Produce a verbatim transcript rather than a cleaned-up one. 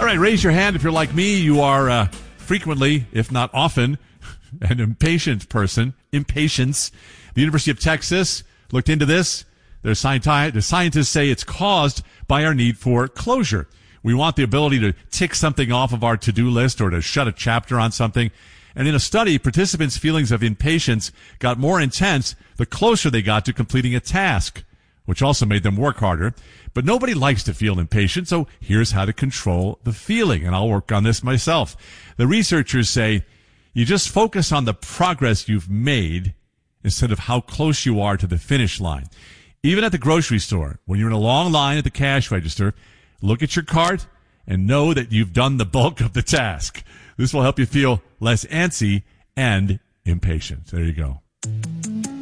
right, raise your hand if you're like me. You are uh, frequently, if not often, an impatient person. Impatience. The University of Texas looked into this. Their scienti- the scientists say it's caused by our need for closure. We want the ability to tick something off of our to-do list or to shut a chapter on something. And in a study, participants' feelings of impatience got more intense the closer they got to completing a task, which also made them work harder. But nobody likes to feel impatient, so here's how to control the feeling, and I'll work on this myself. The researchers say you just focus on the progress you've made instead of how close you are to the finish line. Even at the grocery store, when you're in a long line at the cash register, look at your cart and know that you've done the bulk of the task. This will help you feel less antsy and impatient. There you go.